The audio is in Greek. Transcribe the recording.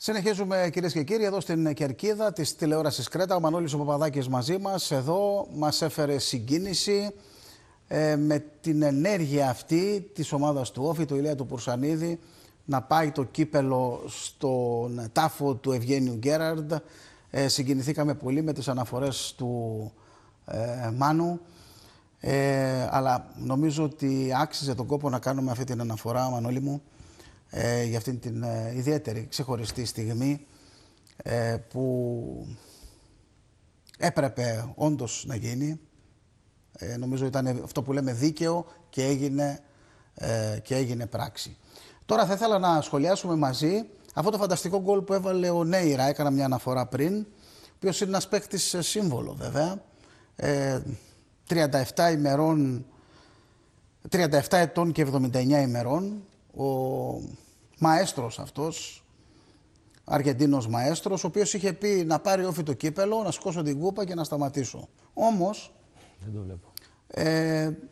Συνεχίζουμε, κυρίες και κύριοι, εδώ στην κερκίδα της τηλεόρασης Κρέτα. Ο Μανώλης ο Παπαδάκης μαζί μας. Εδώ μας έφερε συγκίνηση με την ενέργεια αυτή της ομάδας του Όφη, του Ηλία του Πουρσανίδη, να πάει το κύπελο στον τάφο του Ευγένιου Γκέραρντ. Συγκινηθήκαμε πολύ με τις αναφορές του Μάνου. Αλλά νομίζω ότι άξιζε τον κόπο να κάνουμε αυτή την αναφορά, Μανώλη μου, για αυτήν την ιδιαίτερη ξεχωριστή στιγμή που έπρεπε όντως να γίνει. Νομίζω ήταν αυτό που λέμε δίκαιο και έγινε πράξη. Τώρα θα ήθελα να σχολιάσουμε μαζί αυτό το φανταστικό γκολ που έβαλε ο Νέιρα. Έκανα μια αναφορά πριν, ο οποίος είναι ένας παίκτης σύμβολο βέβαια. 37 ετών και 79 ημερών. Ο μαέστρος αυτός, Αργεντίνος μαέστρος, ο οποίος είχε πει να πάρει Όφη το κύπελο, να σκόσω την κούπα και να σταματήσω. Όμως, δεν το βλέπω.